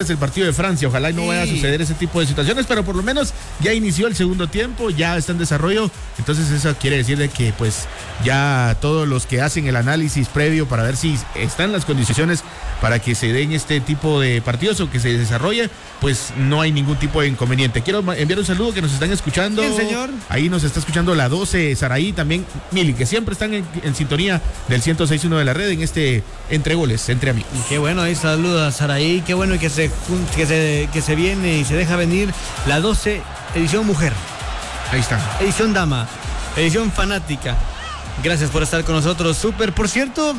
pendientes del partido de Francia. Ojalá y no vaya a suceder ese tipo de situaciones, pero por lo menos ya inició el segundo tiempo, ya está en desarrollo. Entonces eso quiere decir de que pues ya todos los que hacen el análisis previo para ver si están las condiciones para que se den este tipo de partidos o que se desarrolle, pues no hay ningún tipo de inconveniente. Quiero enviar un saludo que nos están escuchando. Bien, señor. Ahí nos está escuchando la 12 Saraí, también Mili, que siempre están en sintonía del 106.1 de la red en este Entre Goles, Entre Amigos. Qué bueno, ahí saluda a Saraí, qué bueno que se viene y se deja venir la 12 edición mujer. Ahí está. Edición dama, edición fanática. Gracias por estar con nosotros, súper. Por cierto,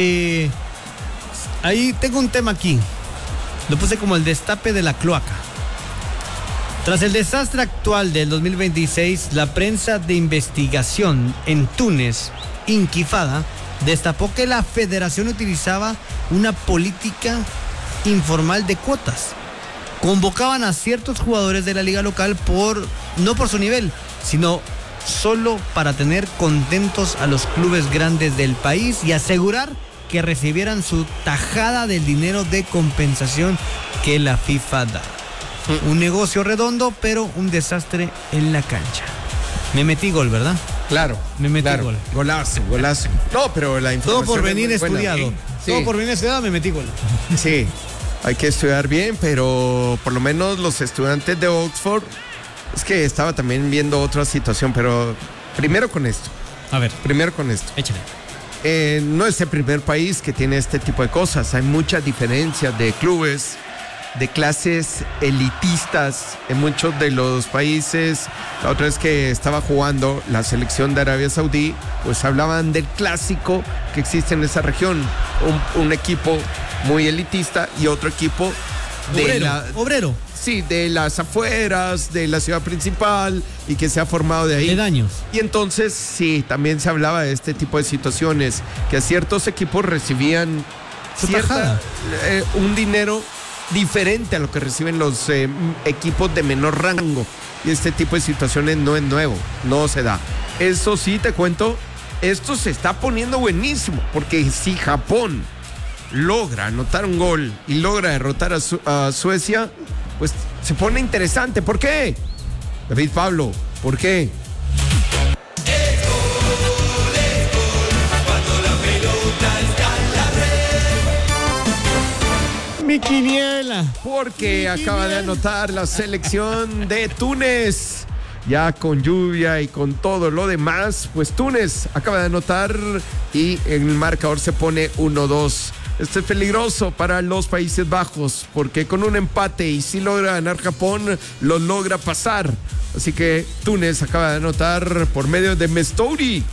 ahí tengo un tema aquí. Lo puse como el destape de la cloaca. Tras el desastre actual del 2026, la prensa de investigación en Túnez, Intifada, destapó que la federación utilizaba una política informal de cuotas. Convocaban a ciertos jugadores de la liga local no por su nivel, sino solo para tener contentos a los clubes grandes del país y asegurar que recibieran su tajada del dinero de compensación que la FIFA da. Un negocio redondo, pero un desastre en la cancha. Me metí gol, ¿verdad? Claro. Me metí gol. Golazo. No, pero la información Todo por venir es muy buena. estudiado. Sí. Todo por venir estudiado, me metí gol. Sí, hay que estudiar bien, pero por lo menos los estudiantes de Oxford, es que estaba también viendo otra situación, pero primero con esto. A ver. Échale. No es el primer país que tiene este tipo de cosas. Hay muchas diferencias de clubes, de clases elitistas en muchos de los países. La otra vez que estaba jugando la selección de Arabia Saudí, pues hablaban del clásico que existe en esa región. Un equipo muy elitista y otro equipo de obrero. Sí, de las afueras, de la ciudad principal y que se ha formado de ahí. De daños. Y entonces, sí, también se hablaba de este tipo de situaciones, que a ciertos equipos recibían un dinero diferente a lo que reciben los equipos de menor rango. Y este tipo de situaciones no es nuevo, no se da. Eso sí, te cuento, esto se está poniendo buenísimo, porque si Japón logra anotar un gol y logra derrotar a Suecia, pues se pone interesante. ¿Por qué? David Pablo, ¿por qué? Mi quiniela. Porque acaba de anotar la selección de Túnez. Ya con lluvia y con todo lo demás, pues Túnez acaba de anotar y el marcador se pone 1-2. Esto es peligroso para los Países Bajos, porque con un empate y si logra ganar Japón, lo logra pasar. Así que Túnez acaba de anotar por medio de Mestouri.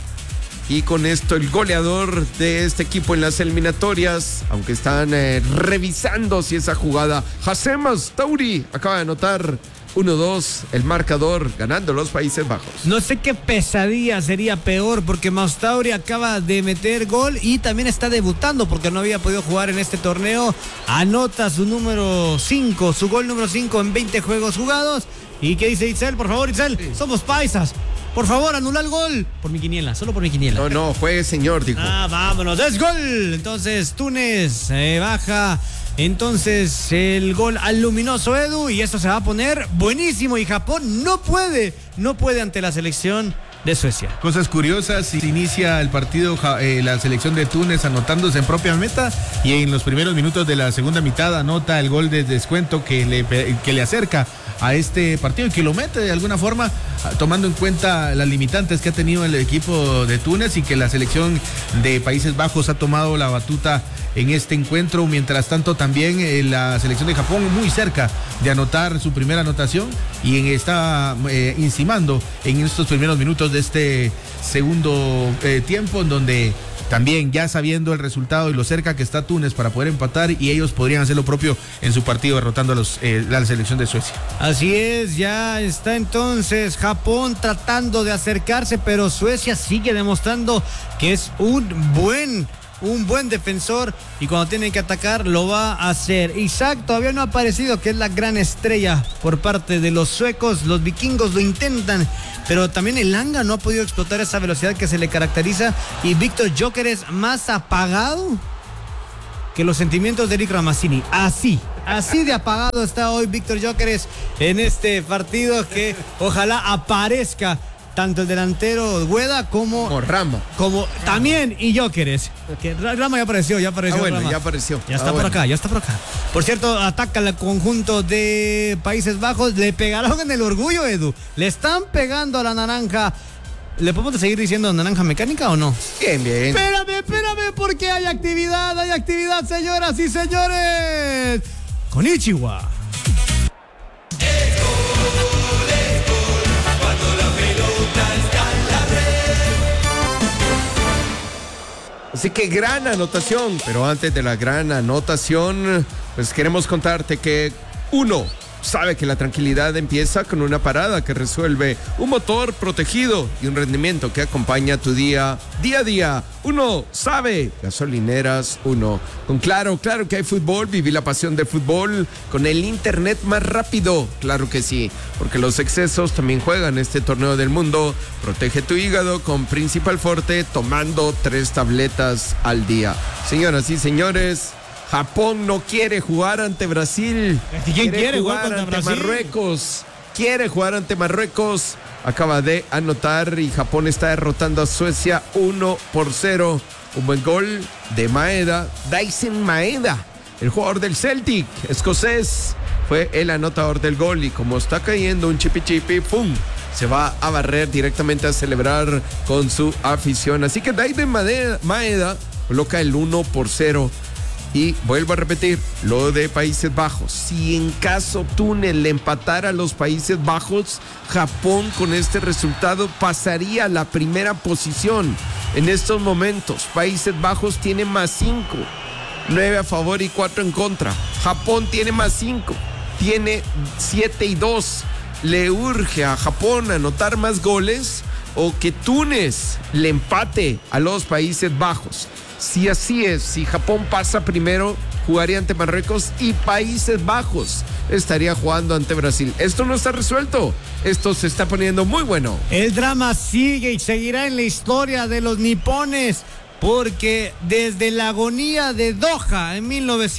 Y con esto el goleador de este equipo en las eliminatorias, aunque están revisando si esa jugada, Hassem Mestouri acaba de anotar 1-2, el marcador ganando los Países Bajos. No sé qué pesadilla sería peor, porque Mestouri acaba de meter gol y también está debutando porque no había podido jugar en este torneo. Anota su número 5, su gol número 5 en 20 juegos jugados. ¿Y qué dice Itzel? Por favor, Itzel, somos paisas. Por favor, anula el gol. Por mi quiniela, solo por mi quiniela. No, juegue señor, dijo. Vámonos, es gol. Entonces, Túnez baja. Entonces, el gol al luminoso Edu. Y esto se va a poner buenísimo. Y Japón no puede ante la selección de Suecia. Cosas curiosas, inicia el partido la selección de Túnez anotándose en propia meta y en los primeros minutos de la segunda mitad anota el gol de descuento que le acerca a este partido y que lo mete de alguna forma, tomando en cuenta las limitantes que ha tenido el equipo de Túnez y que la selección de Países Bajos ha tomado la batuta en este encuentro. Mientras tanto, también la selección de Japón muy cerca de anotar su primera anotación y está encimando en estos primeros minutos de este segundo tiempo, en donde también ya sabiendo el resultado y lo cerca que está Túnez para poder empatar, y ellos podrían hacer lo propio en su partido derrotando a la selección de Suecia. Así es, ya está entonces Japón tratando de acercarse, pero Suecia sigue demostrando que es un buen defensor y cuando tiene que atacar lo va a hacer. Isaac todavía no ha aparecido, que es la gran estrella por parte de los suecos. Los vikingos lo intentan, pero también el Elanga no ha podido explotar esa velocidad que se le caracteriza, y Víctor Gyökeres más apagado que los sentimientos de Eric Ramazzini. Así Así de apagado está hoy Víctor Gyökeres en este partido, que ojalá aparezca tanto el delantero Gueda como Rama. Como también y Gyökeres. Que Rama ya apareció. Bueno, Rama. ya apareció. Ya está por acá. Por cierto, ataca el conjunto de Países Bajos. Le pegaron en el orgullo, Edu. Le están pegando a la naranja. ¿Le podemos seguir diciendo naranja mecánica o no? Bien. Espérame, porque hay actividad, señoras y señores. Konnichiwa. Así que gran anotación, pero antes de la gran anotación, pues queremos contarte que uno sabe que la tranquilidad empieza con una parada que resuelve un motor protegido y un rendimiento que acompaña tu día a día. Uno sabe, gasolineras Uno. Con claro que hay fútbol, viví la pasión del fútbol con el internet más rápido. Claro que sí, porque los excesos también juegan este torneo del mundo. Protege tu hígado con Principal Forte tomando 3 tabletas al día. Señoras y señores, Japón no quiere jugar ante Brasil. ¿Quién quiere jugar contra ante Brasil? Marruecos. Quiere jugar ante Marruecos. Acaba de anotar y Japón está derrotando a Suecia 1-0. Un buen gol de Maeda. Dyson Maeda, el jugador del Celtic, escocés, fue el anotador del gol. Y como está cayendo un chipi, ¡pum!, se va a barrer directamente a celebrar con su afición. Así que Dyson Maeda coloca el 1-0. Y vuelvo a repetir, lo de Países Bajos. Si en caso Túnez le empatara a los Países Bajos, Japón con este resultado pasaría a la primera posición. En estos momentos, Países Bajos tiene +5, 9 a favor y 4 en contra. Japón tiene +5, tiene 7-2. Le urge a Japón anotar más goles o que Túnez le empate a los Países Bajos. Si así es, si Japón pasa primero, jugaría ante Marruecos y Países Bajos estaría jugando ante Brasil. Esto no está resuelto. Esto se está poniendo muy bueno. El drama sigue y seguirá en la historia de los nipones, porque desde la agonía de Doha en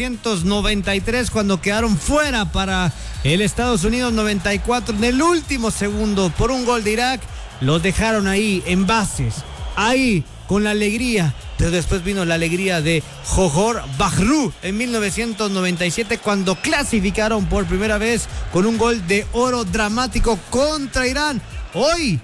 1993, cuando quedaron fuera para el Estados Unidos 94, en el último segundo por un gol de Irak, los dejaron ahí en bases, ahí con la alegría. Pero después vino la alegría de Johor Bahru en 1997, cuando clasificaron por primera vez con un gol de oro dramático contra Irán. Hoy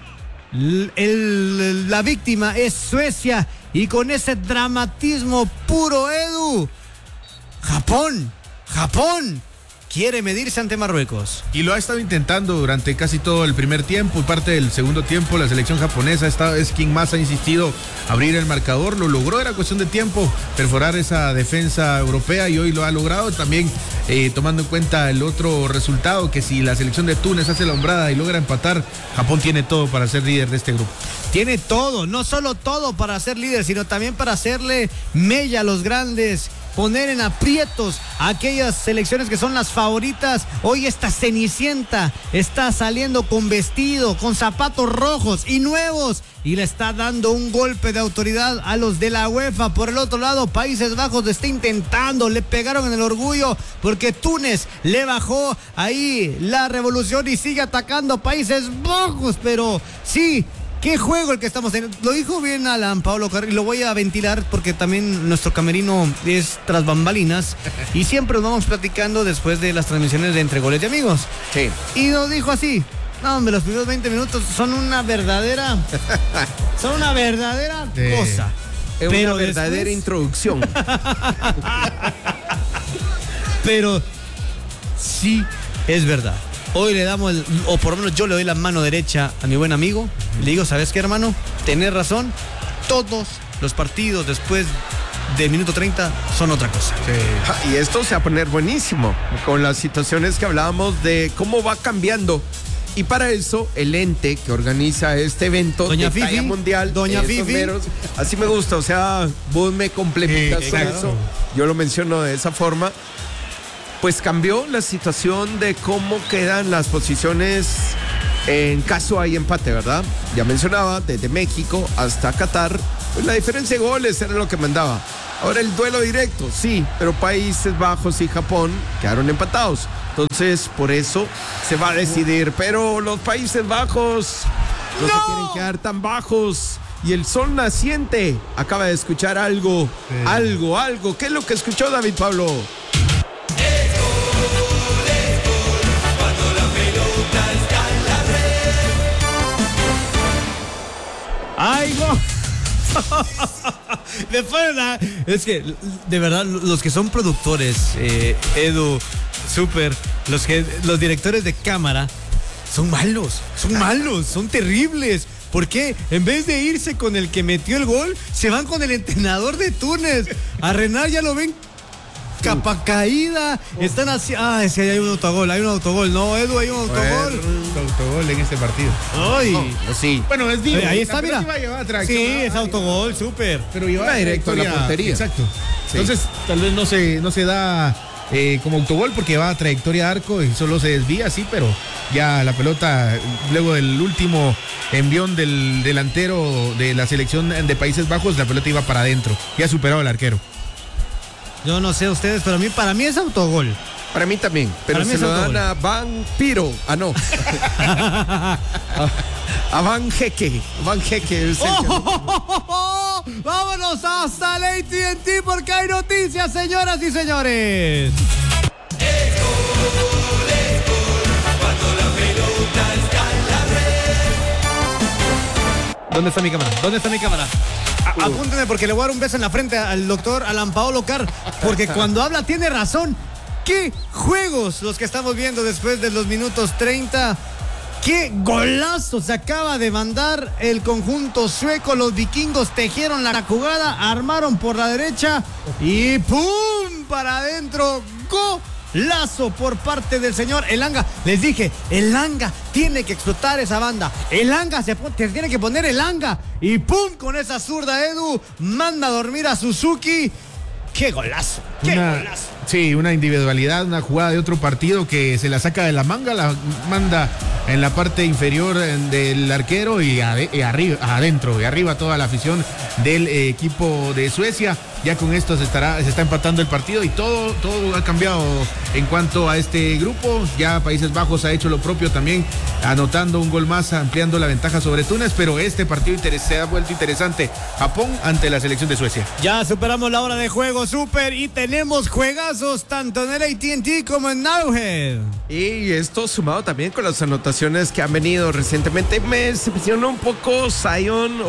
la víctima es Suecia, y con ese dramatismo puro, Edu, Japón quiere medirse ante Marruecos. Y lo ha estado intentando durante casi todo el primer tiempo y parte del segundo tiempo. La selección japonesa es quien más ha insistido abrir el marcador. Lo logró, era cuestión de tiempo perforar esa defensa europea, y hoy lo ha logrado. También tomando en cuenta el otro resultado, que si la selección de Túnez hace la hombrada y logra empatar, Japón tiene todo para ser líder de este grupo. Tiene todo, no solo todo para ser líder, sino también para hacerle mella a los grandes, poner en aprietos a aquellas selecciones que son las favoritas. Hoy esta Cenicienta está saliendo con vestido, con zapatos rojos y nuevos, y le está dando un golpe de autoridad a los de la UEFA. Por el otro lado, Países Bajos lo está intentando, le pegaron en el orgullo porque Túnez le bajó ahí la revolución y sigue atacando a Países Bajos. Pero sí, qué juego el que estamos teniendo. Lo dijo bien Alan Pablo Carrillo, lo voy a ventilar porque también nuestro camerino es tras bambalinas y siempre nos vamos platicando después de las transmisiones de Entre Goles de Amigos. Sí. Y nos dijo así: no, hombre, los primeros 20 minutos son una verdadera cosa. Es una verdadera introducción. Pero sí, es verdad. Hoy le damos, o por lo menos yo le doy la mano derecha a mi buen amigo. Le digo, ¿sabes qué, hermano? Tenés razón. Todos los partidos después del minuto 30 son otra cosa. Sí. Y esto se va a poner buenísimo con las situaciones que hablábamos de cómo va cambiando. Y para eso, el ente que organiza este evento, Doña de talla Fifi, mundial, Doña esos Fifi. meros, así me gusta, o sea, vos me complementas con eso. Yo lo menciono de esa forma. Pues cambió la situación de cómo quedan las posiciones en caso hay empate, ¿verdad? Ya mencionaba, desde México hasta Qatar, pues la diferencia de goles era lo que mandaba. Ahora el duelo directo, sí, pero Países Bajos y Japón quedaron empatados. Entonces, por eso se va a decidir. Pero los Países Bajos no se quieren quedar tan bajos. Y el sol naciente acaba de escuchar algo. ¿Qué es lo que escuchó David Pablo? ¡Ay, no! Es que, de verdad, los que son productores, Edu, Super, los directores de cámara, son malos, son terribles. ¿Por qué? En vez de irse con el que metió el gol, se van con el entrenador de Túnez. A Renard ya lo ven capa caída. Están así. Sí, hay un autogol. No, Edu, hay un autogol. Un autogol en este partido. Ay. No, sí. Bueno, es vivo. Ahí está, mira. Sí, es autogol, súper. Pero lleva directo a la portería. Exacto. Sí. Entonces, tal vez no se da como autogol porque va a trayectoria de arco y solo se desvía, sí, pero ya la pelota, luego del último envión del delantero de la selección de Países Bajos, la pelota iba para adentro. Ya ha superado al arquero. Yo no sé ustedes, pero para mí es autogol. Para mí también, pero se lo dan a Vampiro. No. A Van Jeque. Vámonos hasta el AT&T porque hay noticias, señoras y señores. ¿Dónde está mi cámara? Apúntenme porque le voy a dar un beso en la frente al doctor Alan Paolo Car, porque cuando habla tiene razón. ¡Qué juegos los que estamos viendo después de los minutos 30! ¡Qué golazo se acaba de mandar el conjunto sueco! Los vikingos tejieron la jugada, armaron por la derecha y ¡pum! Para adentro. Golazo por parte del señor Elanga. Les dije, Elanga tiene que explotar esa banda. Elanga se tiene que poner Elanga. Y ¡pum! Con esa zurda, Edu manda a dormir a Suzuki. ¡Qué golazo! ¡Golazo! Sí, una individualidad, una jugada de otro partido que se la saca de la manga, la manda en la parte inferior del arquero y adentro, y arriba toda la afición del equipo de Suecia. Ya con esto se está empatando el partido y todo ha cambiado en cuanto a este grupo. Ya Países Bajos ha hecho lo propio también, anotando un gol más, ampliando la ventaja sobre Túnez, pero este partido se ha vuelto interesante. Japón ante la selección de Suecia. Ya superamos la hora de juego, Super, y tenemos juegazos tanto en el AT&T como en Nauhead. Y esto sumado también con las anotaciones que han venido recientemente. Me decepcionó un poco Sion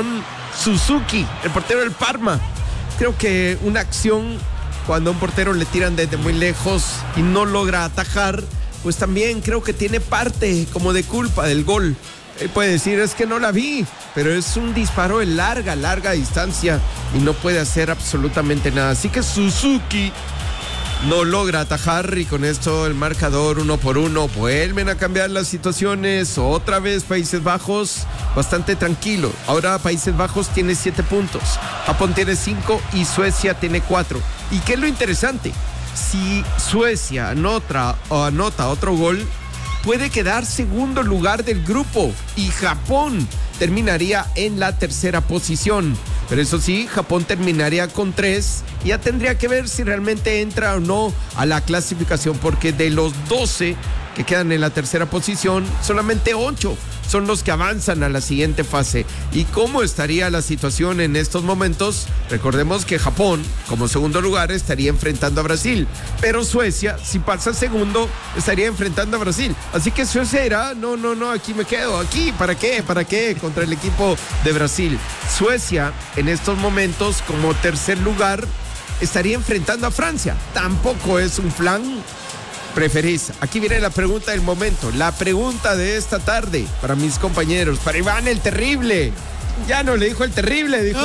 Suzuki, el portero del Parma. Creo que una acción cuando a un portero le tiran desde muy lejos y no logra atajar, pues también creo que tiene parte como de culpa del gol. Él puede decir, es que no la vi, pero es un disparo de larga distancia y no puede hacer absolutamente nada. Así que Suzuki no logra atajar y con esto el marcador 1-1. Vuelven a cambiar las situaciones. Otra vez Países Bajos bastante tranquilo. Ahora Países Bajos tiene 7 puntos. Japón tiene 5 y Suecia tiene 4. ¿Y qué es lo interesante? Si Suecia anota otro gol, puede quedar segundo lugar del grupo y Japón terminaría en la tercera posición. Pero eso sí, Japón terminaría con 3 y ya tendría que ver si realmente entra o no a la clasificación, porque de los 12 que quedan en la tercera posición, solamente 8 son los que avanzan a la siguiente fase. ¿Y cómo estaría la situación en estos momentos? Recordemos que Japón, como segundo lugar, estaría enfrentando a Brasil, pero Suecia, si pasa segundo, estaría enfrentando a Brasil. Así que Suecia dirá, no, aquí me quedo, aquí, ¿para qué? Contra el equipo de Brasil. Suecia, en estos momentos, como tercer lugar, estaría enfrentando a Francia. Tampoco es un plan. ¿Preferís? Aquí viene la pregunta del momento, la pregunta de esta tarde para mis compañeros, para Iván el Terrible. Ya no le dijo el Terrible, dijo.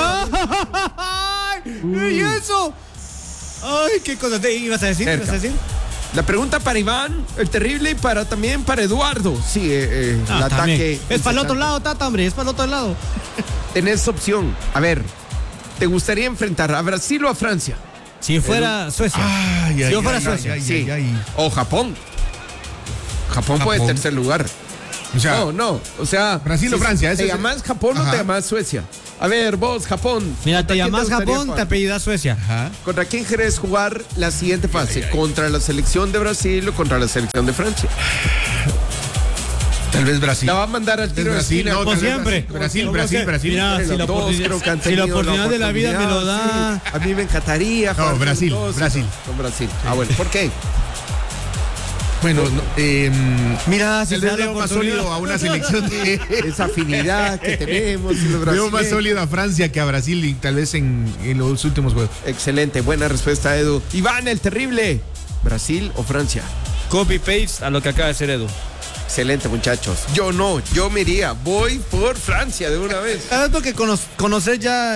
¿Y eso? Ay, qué cosa te ibas a decir. La pregunta para Iván el Terrible y también para Eduardo. Sí, el ataque. Es para el otro lado, Tata, hombre, es para el otro lado. Tenés opción. A ver, ¿te gustaría enfrentar a Brasil o a Francia? Si fuera Suecia. Si fuera Suecia. Sí. O Japón. Japón puede tercer lugar. O sea, no. O sea, Brasil o Francia. ¿Te llamas Japón o te llamas Suecia? A ver, vos, Japón. Mira, ¿Contra te quién llamas gustaría Japón, jugar? te apellidas Suecia. Ajá. ¿Contra quién querés jugar la siguiente fase? ¿Contra la selección de Brasil o contra la selección de Francia? Tal vez Brasil. La va a mandar al tiro de Brasil, esquina. no, Como tal vez siempre. Brasil, Como Brasil, siempre. Brasil. Mira, Los si la dos oportunidad, creo que han si la tenido oportunidad de la vida me lo da. sí. A mí me encantaría jugar con Brasil, los dos. Brasil. Con Brasil. Ah, bueno, ¿por qué? Bueno, Mira, si tal se vez da la veo más oportunidad. sólido a una selección de... Esa afinidad que tenemos. Y los Veo más brasileños. sólido a Francia que a Brasil y tal vez en los últimos juegos. Excelente, buena respuesta, Edu. Iván, el terrible. ¿Brasil o Francia? Copy-paste a lo que acaba de hacer Edu. Excelente, muchachos. Yo no, yo me iría. Voy por Francia de una vez. ¿Sabes? Porque conocer ya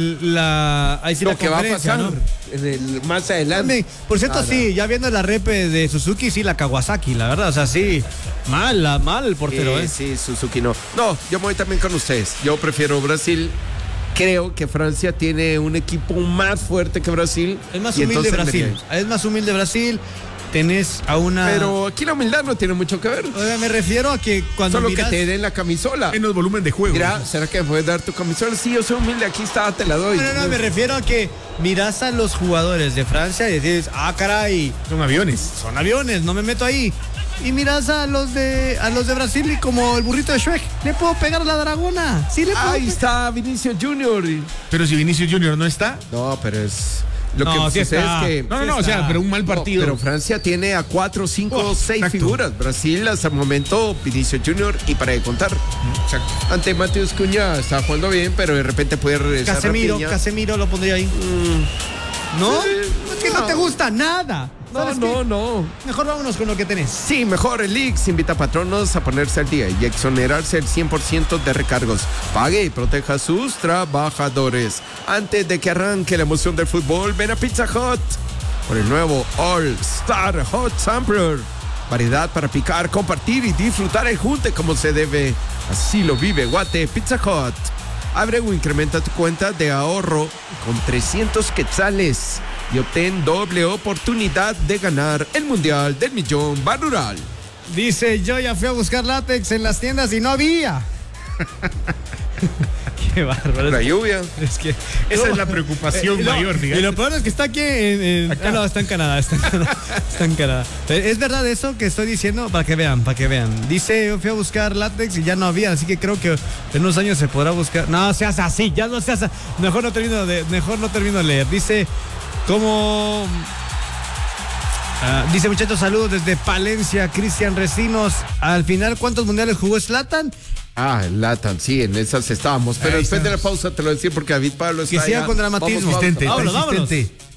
ahí sí Lo la que va a conferencia, pasar ¿no? más adelante. También, por cierto, Nada. sí, ya viendo la repe de Suzuki, sí, la Kawasaki, la verdad, o sea, sí, mal el portero, Sí, Suzuki no. No, yo me voy también con ustedes. Yo prefiero Brasil. Creo que Francia tiene un equipo más fuerte que Brasil. Es más y humilde entonces me Brasil, iría. es más humilde Brasil, tenés a una... Pero aquí la humildad no tiene mucho que ver. Oiga, me refiero a que cuando Solo miras... que te den la camisola. Menos volumen de juego. Mira, ¿será que me puedes dar tu camisola? Sí, yo soy humilde, aquí está, te la doy. No, me refiero a que miras a los jugadores de Francia y dices, ah, caray, Son aviones. son aviones, no me meto ahí. Y miras a los de Brasil y como el burrito de Shrek, le puedo pegar a la dragona. Sí, le puedo Ahí pegar. está Vinicius Junior. Pero si Vinicius Junior no está. No, pero es... Lo No, que sí sucede está. es que... No, o sea, pero un mal partido. Pero Francia tiene a 4, 5, 6 exacto. figuras. Brasil hasta el momento, Vinicius Junior y para de contar. Exacto. Ante Mateus Cunha está jugando bien, pero de repente puede regresar Rafinha. Casemiro lo pondría ahí. ¿No? Sí, Es que no te gusta nada. ¿Sabes qué? No. Mejor vámonos con lo que tenés. Sí, mejor el Leaks invita a patronos a ponerse al día y exonerarse el 100% de recargos. Pague y proteja a sus trabajadores. Antes de que arranque la emoción del fútbol, ven a Pizza Hut por el nuevo All Star Hot Sampler. Variedad para picar, compartir y disfrutar el junte como se debe. Así lo vive Guate Pizza Hut. Abre o incrementa tu cuenta de ahorro con 300 quetzales y obtén doble oportunidad de ganar el Mundial del Millón Barural. Dice, yo ya fui a buscar látex en las tiendas y no había. Qué bárbaro. La lluvia. Es que Esa es la preocupación mayor, Y digamos. lo peor es que está aquí no, está en Canadá, está en Canadá. ¿Es verdad eso que estoy diciendo? Para que vean. Dice, yo fui a buscar látex y ya no había, así que creo que en unos años se podrá buscar. No seas así, ya no seas así. Mejor no termino de leer. Dice, como... dice, muchachos, saludos desde Palencia, Cristian Recinos. Al final, ¿cuántos mundiales jugó Zlatan? Latan, sí, en esas estábamos. Pero Ahí después de la estamos. pausa te lo decía porque David Pablo está Que siga allá. con dramatismo. Vamos, pausa. Insistente, Vámonos. persistente.